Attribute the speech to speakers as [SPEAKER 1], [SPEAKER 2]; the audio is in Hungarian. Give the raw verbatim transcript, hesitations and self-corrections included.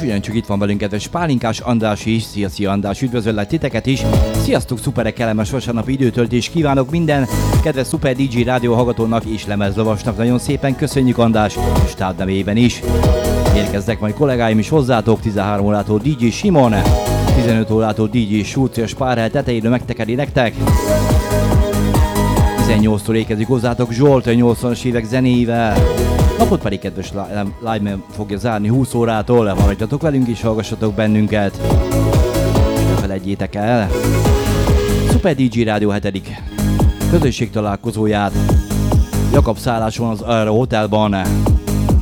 [SPEAKER 1] ugyancsak itt van velünk kedves Pálinkás András is. Szia, szia András, üdvözöllek titeket is. Sziasztok, szuperek, kellemes vasárnapi időtöltés kívánok minden kedves Super dé jé rádió hallgatónak és lemezlovasnak. Nagyon szépen köszönjük András, és tád nevében is. Érkeznek majd kollégáim is hozzátok, tizenhárom órától dé jé Simon, tizenöt órától dé jé Sulci és Párhely tetejéről megtekeri nektek. tizennyolctól érkezik hozzátok Zsolt nyolcvanas évek zenéivel. Napot pedig kedves live-man fogja zárni húsz órától. Maradjatok velünk és hallgassatok bennünket. Ne felejtjétek el. Super dé jé Rádió hetedik közösség találkozóját Jakab szálláson az Aero Hotelban